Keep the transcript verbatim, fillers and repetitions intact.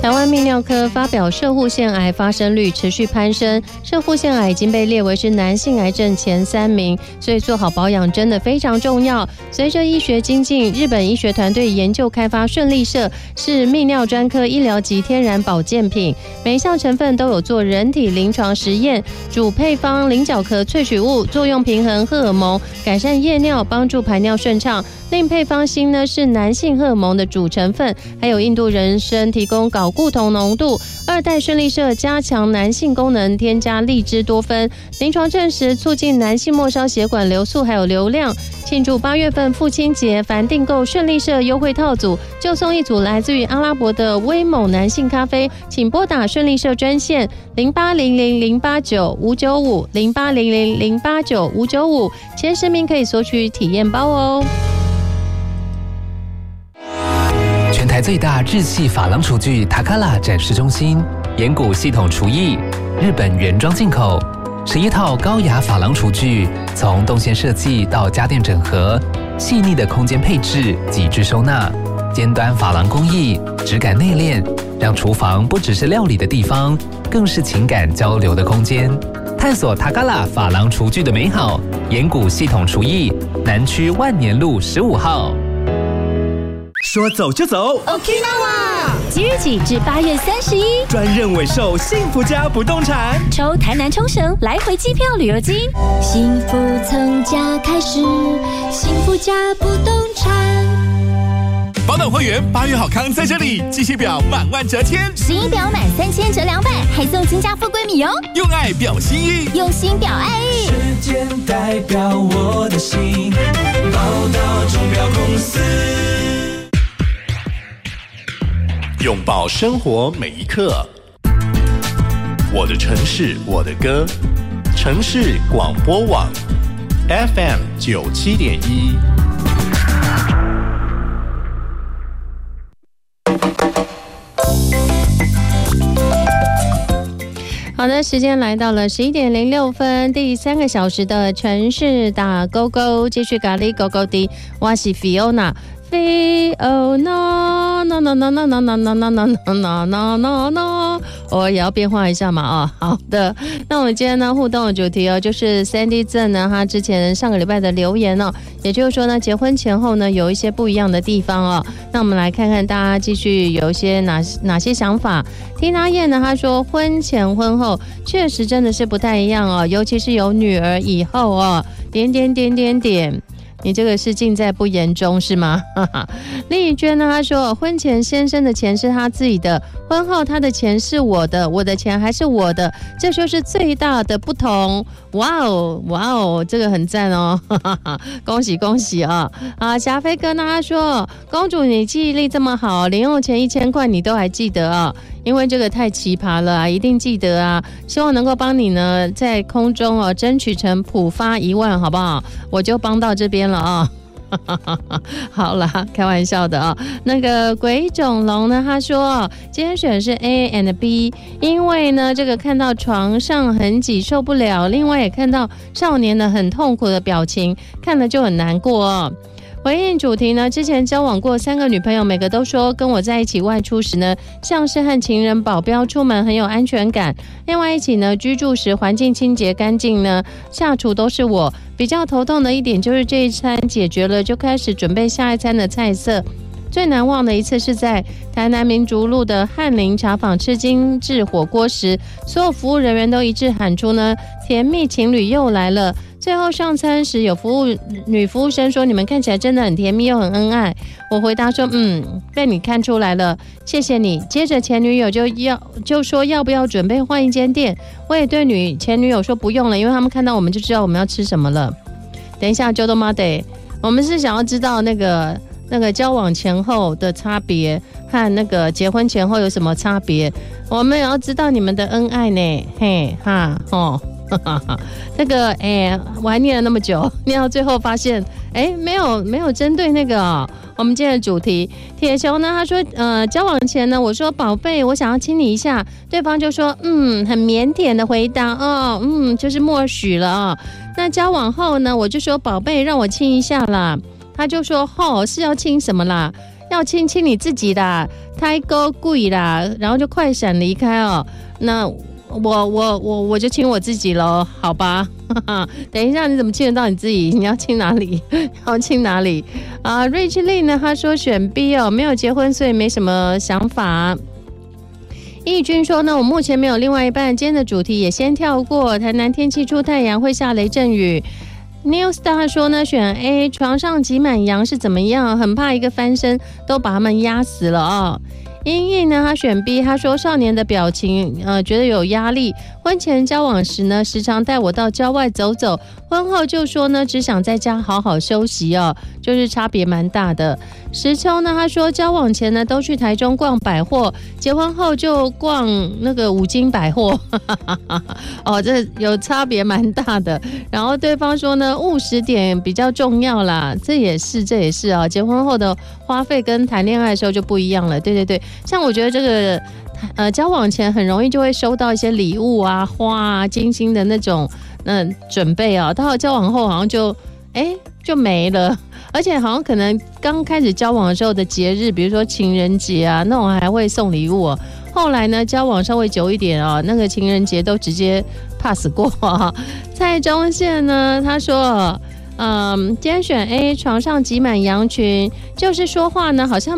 台湾泌尿科发表摄护腺癌发生率持续攀升，摄护腺癌已经被列为是男性癌症前三名，所以做好保养真的非常重要。随着医学精进，日本医学团队研究开发顺利摄，是泌尿专科医疗级天然保健品，每一项成分都有做人体临床实验。主配方菱角壳萃取物作用平衡荷尔蒙，改善夜尿，帮助排尿顺畅。另配方锌呢是男性荷尔蒙的主成分，还有印度人参提供睾固酮浓度。二代顺利摄加强男性功能，添加荔枝多酚，临床证实促进男性末梢血管流速还有流量。庆祝八月份父亲节，凡订购顺利摄优惠套组就送一组来自于阿拉伯的威猛男性咖啡，请拨打顺利摄专线零八零零零八九五九五零八零零零八九五九五，前十名可以索取体验包哦。 全台最大日系珐琅厨具塔卡拉展示中心，岩谷系统厨艺，日本原装进口，十一套高雅珐琅厨具，从动线设计到家电整合，细腻的空间配置，极致收纳，尖端珐琅工艺，质感内敛，让厨房不只是料理的地方，更是情感交流的空间。探索塔卡拉珐琅厨具的美好，岩谷系统厨艺，南区万年路十五号。 说走就走 ，Okinawa！ 即日起至八月三十一， 专任委售幸福家不动产， 抽台南冲绳来回机票旅游金，幸福从家开始，幸福家不动产。 宝岛会员八月好康在这里，机械表满万折千， 石英表满三千折两百，还送金家富闺蜜哦。 用爱表心意， 用心表爱意。 时间代表我的心，宝岛钟表公司。 拥抱生活每一刻，我的城市我的歌，城市广播网 F M 九七点一。 好的，时间来到了十一点零六分，第三个小时的城市打勾勾，继续咖喱勾勾的，我是 Fiona。Fiona no no no no no no no no no no no no no， 我也要变化一下嘛啊、哦，好的。那我们今天呢互动的主题哦，就是 Sandy 郑呢，他之前上个礼拜的留言哦，也就是说呢，结婚前后呢有一些不一样的地方哦。那我们来看看大家继续有一些哪哪些想法。Tina 叶呢，他说婚前婚后确实真的是不太一样哦，尤其是有女儿以后哦，点点点点点。你这个是尽在不言中是吗？丽娟呢，她说婚前先生的钱是他自己的，婚后他的钱是我的，我的钱还是我的，这就是最大的不同。哇哦哇哦，这个很赞哦，恭喜恭喜啊！啊，霞飞哥呢，他说公主你记忆力这么好，零用钱一千块你都还记得啊？因为这个太奇葩了啊，一定记得啊！希望能够帮你呢在空中哦争取成普发一万，好不好？我就帮到这边了啊！好啦，开玩笑的啊。那个鬼冢龙呢，他说今天选的是 A and B， 因为呢这个看到床上很挤受不了，另外也看到少年的很痛苦的表情，看了就很难过哦。回应主题呢，之前交往过三个女朋友，每个都说跟我在一起外出时呢，像是和情人保镖出门很有安全感。另外一起呢，居住时环境清洁干净呢，下厨都是我。比较头痛的一点就是这一餐解决了，就开始准备下一餐的菜色。最难忘的一次是在台南民族路的翰林茶坊吃精致火锅时，所有服务人员都一致喊出呢，甜蜜情侣又来了。最后上餐时，有服务女服务生说：“你们看起来真的很甜蜜又很恩爱。”我回答说：“嗯，被你看出来了，谢谢你。”接着前女友就要就说要不要准备换一间店，我也对女前女友说不用了，因为他们看到我们就知道我们要吃什么了。等一下 ，Jodo Made， 我们是想要知道那个那个交往前后的差别和那个结婚前后有什么差别，我们也要知道你们的恩爱呢，嘿哈哦。那个哎、欸，我还念了那么久，念到最后发现，哎、欸，没有没有针对那个、哦、我们今天的主题。铁球呢，他说，呃，交往前呢，我说宝贝，我想要亲你一下，对方就说，嗯，很腼腆的回答，哦，嗯，就是默许了啊、哦。那交往后呢，我就说宝贝，让我亲一下啦，他就说，哦，是要亲什么啦？ 要亲亲你自己啦，太高贵啦，然后就快闪离开哦。那我我我我就亲我自己咯，好吧？等一下，你怎么亲得到你自己？你要亲哪里？要亲哪里？啊、呃、，Rich Lee 呢？他说选 B 哦，没有结婚，所以没什么想法。义军说呢，我目前没有另外一半，今天的主题也先跳过。台南天气出太阳，会下雷阵雨。New Star 说呢，选 A， 床上挤满羊是怎么样？很怕一个翻身都把他们压死了哦。英英呢，他选 B， 他说少年的表情，呃，觉得有压力。婚前交往时呢，时常带我到郊外走走，婚后就说呢，只想在家好好休息哦，就是差别蛮大的。石秋呢，他说交往前呢都去台中逛百货，结婚后就逛那个五金百货，哦，这有差别蛮大的。然后对方说呢，务实点比较重要啦，这也是这也是啊、哦，结婚后的花费跟谈恋爱的时候就不一样了。对对对，像我觉得这个。呃，交往前很容易就会收到一些礼物啊、花啊、精心的那种那、呃、准备啊，到了交往后好像就哎就没了，而且好像可能刚开始交往的时候的节日，比如说情人节啊那种还会送礼物、啊，后来呢交往稍微久一点啊，那个情人节都直接 pass 过啊。蔡中宪呢，他说。嗯，今天选 A， 床上挤满羊群，就是说话呢，好像